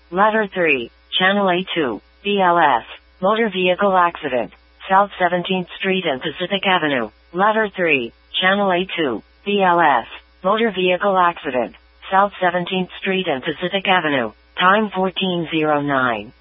Ladder 3, Channel A2, BLS, motor vehicle accident, South 17th Street and Pacific Avenue. Ladder 3, Channel A2, BLS, motor vehicle accident, South 17th Street and Pacific Avenue. Time 14:09.